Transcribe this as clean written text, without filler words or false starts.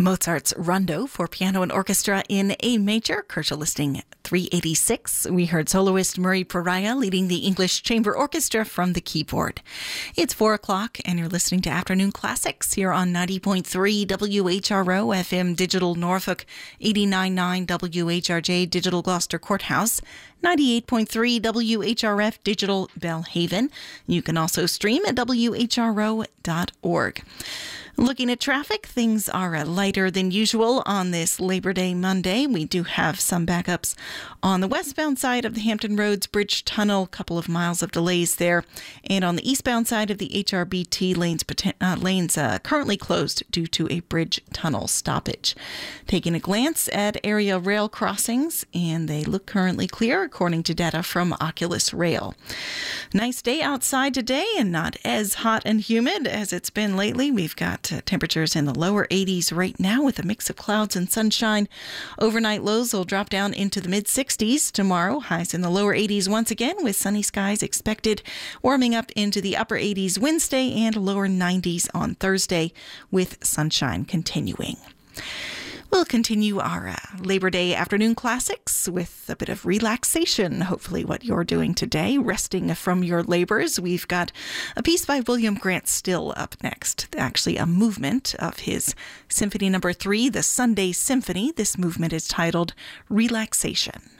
Mozart's Rondo for piano and orchestra in A major, Koelsch listing 386. We heard soloist Murray Pariah leading the English Chamber Orchestra from the keyboard. It's 4 o'clock and you're listening to Afternoon Classics here on 90.3 WHRO FM Digital Norfolk, 89.9 WHRJ Digital Gloucester Courthouse, 98.3 WHRF Digital Belhaven. You can also stream at whro.org. Looking at traffic, things are lighter than usual on this Labor Day Monday. We do have some backups on the westbound side of the Hampton Roads Bridge Tunnel, a couple of miles of delays there. And on the eastbound side of the HRBT lanes currently closed due to a bridge tunnel stoppage. Taking a glance at area rail crossings, and they look currently clear according to data from Oculus Rail. Nice day outside today and not as hot and humid as it's been lately. We've got temperatures in the lower 80s right now with a mix of clouds and sunshine. Overnight lows will drop down into the mid-60s tomorrow. Highs in the lower 80s once again with sunny skies expected, warming up into the upper 80s Wednesday and lower 90s on Thursday with sunshine continuing. We'll continue our Labor Day afternoon classics with a bit of relaxation, hopefully what you're doing today, resting from your labors. We've got a piece by William Grant Still up next, actually a movement of his Symphony No. 3, the Sunday Symphony. This movement is titled Relaxation.